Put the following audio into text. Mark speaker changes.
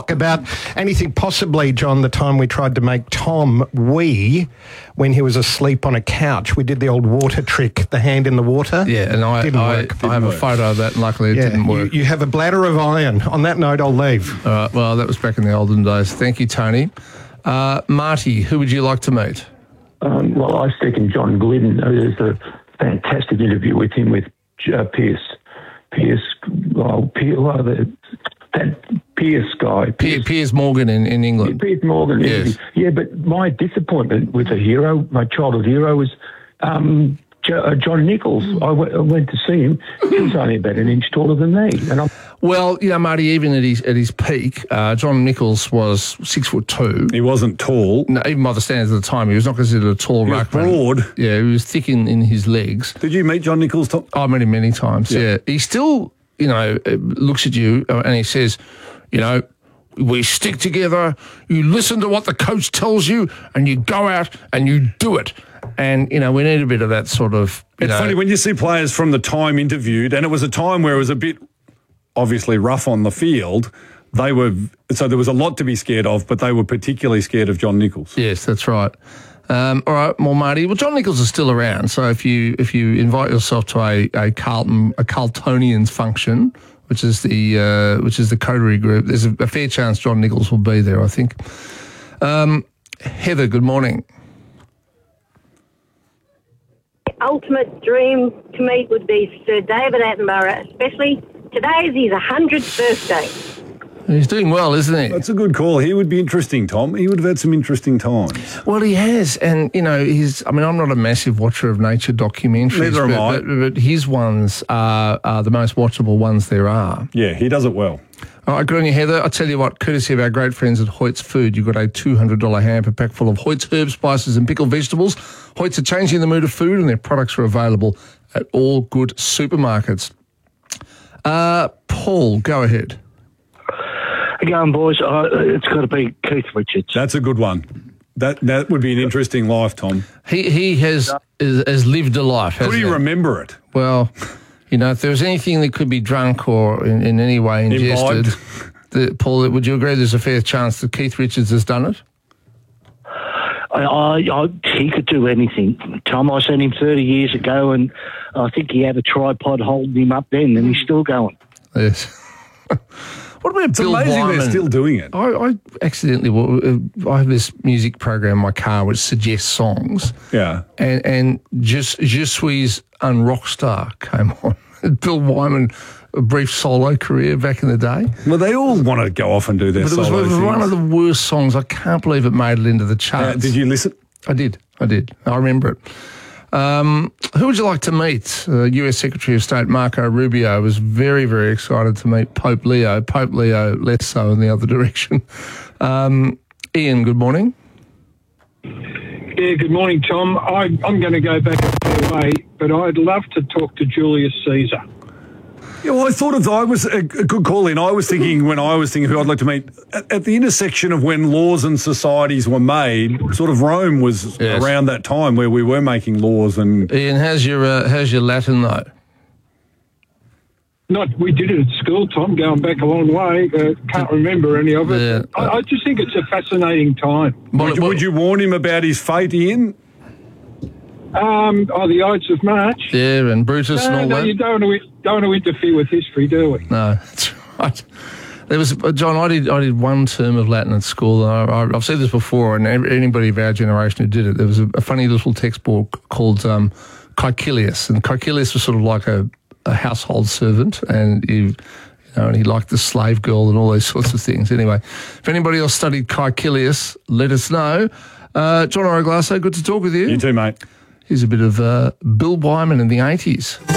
Speaker 1: talk about anything possibly, John, the time we tried to make Tom wee when he was asleep on a couch. We did the old water trick, the hand in the water.
Speaker 2: Yeah, and I have a photo of that, and luckily it didn't work.
Speaker 1: You have a bladder of iron. On that note, I'll leave.
Speaker 2: All right, well, that was back in the olden days. Thank you, Tony. Marty, who would you like to meet?
Speaker 3: Well, I stick in John Glidden. There's a fantastic interview with him with Pierce. That Pierce guy.
Speaker 2: Piers Morgan in England.
Speaker 3: Piers Morgan.
Speaker 2: Yes.
Speaker 3: Yeah, but my disappointment with a hero, my childhood hero, was John Nichols. I went to see him. He was only about an inch taller than me. And
Speaker 2: well, Marty, even at his peak, John Nichols was 6'2".
Speaker 4: He wasn't tall.
Speaker 2: No, even by the standards of the time, he was not considered a tall ruckman.
Speaker 4: Broad.
Speaker 2: Yeah, he was thick in his legs.
Speaker 4: Did you meet John Nichols, Tom?
Speaker 2: I met him many times, yeah. He still, looks at you and he says, we stick together, you listen to what the coach tells you, and you go out and you do it. And, we need a bit of that sort of,
Speaker 4: It's funny when you see players from the time interviewed, and it was a time where it was a bit obviously rough on the field. So there was a lot to be scared of, but they were particularly scared of John Nichols.
Speaker 2: Yes, that's right. All right, well, Marty, John Nichols is still around. So if you invite yourself to a Carltonians function, which is the coterie group, there's a fair chance John Nichols will be there, I think. Heather, good morning.
Speaker 5: Ultimate dream to meet would be Sir David Attenborough, especially today is his 100th birthday.
Speaker 2: He's doing well, isn't he?
Speaker 4: That's a good call. He would be interesting, Tom. He would have had some interesting times.
Speaker 2: Well, he has. And, I'm not a massive watcher of nature documentaries.
Speaker 4: Neither am I.
Speaker 2: But his ones are the most watchable ones there are.
Speaker 4: Yeah, he does it well.
Speaker 2: All right, good on you, Heather. I'll tell you what, courtesy of our great friends at Hoyt's Food, you've got a $200 hamper pack full of Hoyt's herbs, spices and pickled vegetables. Hoyt's are changing the mood of food and their products are available at all good supermarkets. Paul, go ahead.
Speaker 6: Going, boys. It's got to be Keith Richards.
Speaker 4: That's a good one. That would be an interesting life, Tom.
Speaker 2: He has lived a life.
Speaker 4: Could he remember it?
Speaker 2: Well, if there was anything that could be drunk or in any way ingested, Paul, would you agree there's a fair chance that Keith Richards has done it?
Speaker 6: He could do anything. Tom, I seen him 30 years ago, and I think he had a tripod holding him up then, and he's still going.
Speaker 2: Yes. What about
Speaker 4: it's
Speaker 2: Bill
Speaker 4: amazing
Speaker 2: Wyman?
Speaker 4: They're still doing it.
Speaker 2: I accidentally, I have this music program in my car which suggests songs.
Speaker 4: Yeah.
Speaker 2: And Je Suis un Rockstar came on. Bill Wyman, a brief solo career back in the day.
Speaker 4: Well, they all want to go off and do their solo things.
Speaker 2: It was one of the worst songs. I can't believe it made it into the charts.
Speaker 4: Did you listen?
Speaker 2: I did. I remember it. Who would you like to meet? US Secretary of State Marco Rubio was very, very excited to meet Pope Leo. Pope Leo less so in the other direction. Ian, good morning.
Speaker 7: Yeah, good morning, Tom. I'm going to go back a fair way, but I'd love to talk to Julius Caesar.
Speaker 4: Yeah, well, I was a good call in. I was thinking who I'd like to meet at the intersection of when laws and societies were made. Sort of Rome was around that time where we were making laws. And
Speaker 2: Ian, how's your Latin though?
Speaker 7: We did it at school, Tom. Going back a long way, can't remember any of it.
Speaker 2: Yeah.
Speaker 7: I just think it's a fascinating time.
Speaker 4: Would you warn him about his fate, Ian?
Speaker 7: The Ides of March.
Speaker 2: Yeah, and Brutus and all that.
Speaker 7: No, you don't want to interfere with history, do we?
Speaker 2: No, that's right. There was John. I did one term of Latin at school, and I've said this before. And anybody of our generation who did it, there was a funny little textbook called Caecilius, and Caecilius was sort of like a household servant, and and he liked the slave girl and all those sorts of things. Anyway, if anybody else studied Caecilius, let us know. John Oroglasso, good to talk with you.
Speaker 4: You too, mate.
Speaker 2: Here's a bit of Bill Wyman in the 80s.